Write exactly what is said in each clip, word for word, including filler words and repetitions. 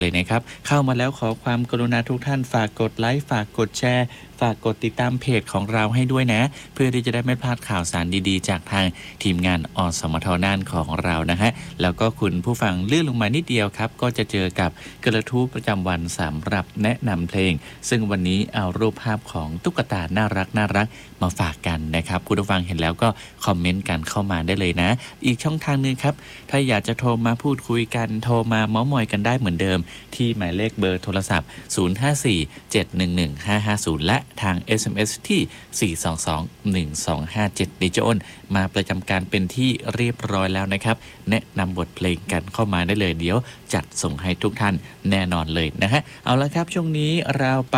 เลยนะครับเข้ามาแล้วขอความกรุณาทุกท่านฝากกดไลค์ฝากกดแชร์ฝากกดติดตามเพจของเราให้ด้วยนะเพื่อที่จะได้ไม่พลาดข่าวสารดีๆจากทางทีมงานอสมทน่านของเรานะฮะแล้วก็คุณผู้ฟังเลื่อนลงมานิดเดียวครับก็จะเจอกับกระทู้ประจำวันสำหรับแนะนำเพลงซึ่งวันนี้เอารูปภาพของตุ๊กตาน่ารักน่ารักมาฝากกันนะครับคุณผู้ฟังเห็นแล้วก็คอมเมนต์กันเข้ามาได้เลยนะอีกช่องทางนึงครับถ้าอยากจะโทรมาพูดคุยกันโทรมาเม้ามอยกันได้เหมือนเดิมที่หมายเลขเบอร์โทรศัพท์ศูนย์ ห้า สี่ เจ็ด หนึ่ง หนึ่ง ห้า ห้า ศูนย์และทาง เอส เอ็ม เอส ที่ สี่ สอง สอง หนึ่ง สอง ห้า เจ็ด ดิจอ้นมาประจำการเป็นที่เรียบร้อยแล้วนะครับแนะนำบทเพลงกันเข้ามาได้เลยเดี๋ยวจัดส่งให้ทุกท่านแน่นอนเลยนะฮะเอาละครับช่วงนี้เราไป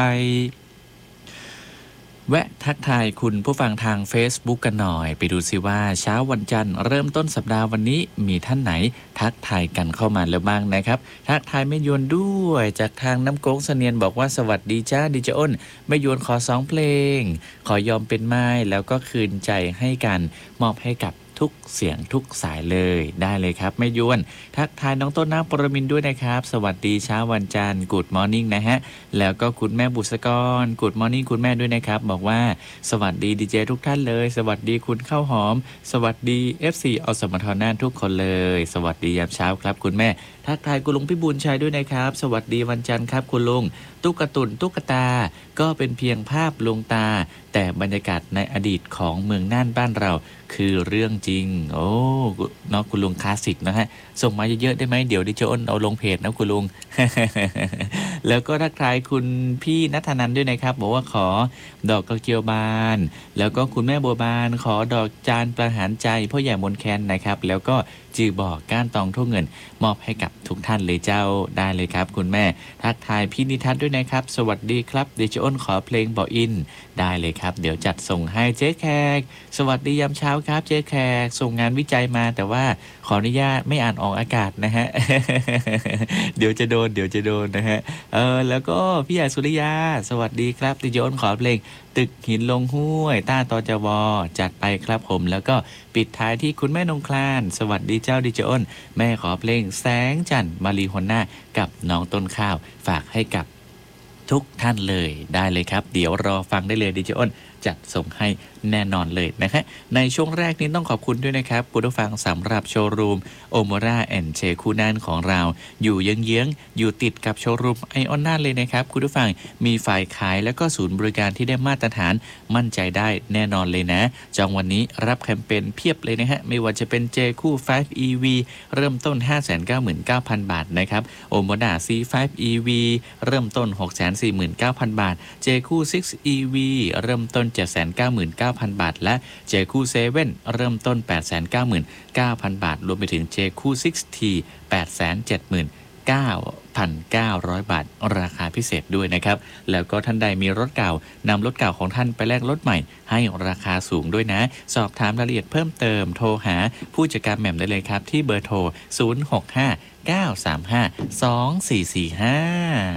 แวะทักทายคุณผู้ฟังทาง Facebook กันหน่อยไปดูซิว่าเช้าวันจันทร์เริ่มต้นสัปดาห์วันนี้มีท่านไหนทักทายกันเข้ามาแล้วบ้างนะครับทักทายแม่ยวนด้วยจากทางน้ำโก้งเสนียนบอกว่าสวัสดีจ้าดิจอ้นแม่ยวนขอสองเพลงขอยอมเป็นไม้แล้วก็คืนใจให้กันมอบให้กับทุกเสียงทุกสายเลยได้เลยครับแม่ยวนทักทายน้องต้นน้ำปรมินด้วยนะครับสวัสดีเช้าวันจันทร์กูดมอร์นิ่งนะฮะแล้วก็คุณแม่บุษกรกูดมอร์นิ่งคุณแม่ด้วยนะครับบอกว่าสวัสดีดีเจทุกท่านเลยสวัสดีคุณข้าวหอมสวัสดี เอฟ ซี อสมทน่านทุกคนเลยสวัสดียามเช้าครับคุณแม่ทักทายคุณลุงพี่บุญชัยด้วยนะครับสวัสดีวันจันทร์ครับคุณลุงตุ๊กตุนตุ๊กตาก็เป็นเพียงภาพลวงตาแต่บรรยากาศในอดีตของเมืองน่านบ้านเราคือเรื่องจริงโอ้เนาะคุณลุงคลาสสิกนะฮะส่งมาเยอะๆได้ไหมเดี๋ยวดิฉันเอาลงเพจนะคุณลุง แล้วก็ทักทายคุณพี่ณัฐนันท์ด้วยนะครับบอกว่าขอดอกกระเจียวบานแล้วก็คุณแม่บัวบานขอดอกจานประหารใจพ่อใหญ่มนแคนนะครับแล้วก็จือบอกก้านตองทุ่งเงินมอบให้กับทุกท่านเลยเจ้าได้เลยครับคุณแม่ทักทายพี่นิทัศน์ด้วยนะครับสวัสดีครับดิฉันขอเพลงบ่ออินได้เลยครับเดี๋ยวจัดส่งให้เจ๊แขกสวัสดียามเช้าครับเจ๊แขกส่งงานวิจัยมาแต่ว่าขออนุญาตไม่อ่านออกอากาศนะฮะ เดี๋ยวจะโดนเดี๋ยวจะโดนนะฮะเออแล้วก็พี่ใหญ่สุริยาสวัสดีครับดิฉันขอเพลงตึกหินลงห้วยต้าตอจวจัดไปครับผมแล้วก็ปิดท้ายที่คุณแม่นงคลานสวัสดีเจ้าดิจอ้นแม่ขอเพลงแสงจันทร์มารีฮอนน่ากับน้องต้นข้าวฝากให้กับทุกท่านเลยได้เลยครับเดี๋ยวรอฟังได้เลยดิจอ้นจัดส่งให้แน่นอนเลยนะฮะในช่วงแรกนี้ต้องขอบคุณด้วยนะครับคุณผู้ฟังสำหรับโชว์รูมโอโมราแอนด์เชคูน่านของเราอยู่เยื้องๆอยู่ติดกับโชว์รูมไอออนน่านเลยนะครับคุณผู้ฟังมีฝ่ายขายแล้วก็ศูนย์บริการที่ได้มาตรฐานมั่นใจได้แน่นอนเลยนะจองวันนี้รับแคมเปญเพียบเลยนะฮะไม่ว่าจะเป็นเจคู่ ไฟว์ อี วี เริ่มต้น ห้าแสนเก้าหมื่นเก้าพัน บาทนะครับโอโมรา ซี ไฟว์ อี วี เริ่มต้น หกแสนสี่หมื่นเก้าพัน บาทเจคู่ ซิกซ์ อี วี เริ่มต้น เจ็ดแสนเก้าหมื่นเก้าพัน บาทและเจคู่เซเว่นเริ่มต้น แปดแสนเก้าหมื่นเก้าพัน บาทรวมไปถึงเจคู่ ซิกซ์ ที แปดแสนเจ็ดหมื่นเก้าพันเก้าร้อย บาทราคาพิเศษด้วยนะครับแล้วก็ท่านใดมีรถเก่านำรถเก่าของท่านไปแลกรถใหม่ให้ราคาสูงด้วยนะสอบถามรายละเอียดเพิ่มเติมโทรหาผู้จัดการแหม่มได้เลยครับที่เบอร์โทรศูนย์ หก ห้า เก้า สาม ห้า สอง สี่ สี่ ห้า